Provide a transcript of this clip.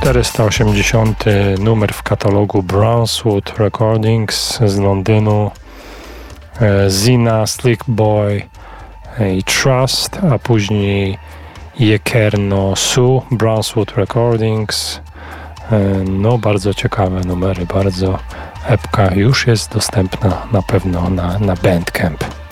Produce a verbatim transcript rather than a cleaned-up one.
czterysta osiemdziesiąty numer w katalogu Brownswood Recordings z Londynu. Zina, Slick Boy i Trust, a później Jekerno Su, Brownswood Recordings. No, bardzo ciekawe numery, bardzo epka. Już jest dostępna na pewno na, na Bandcamp.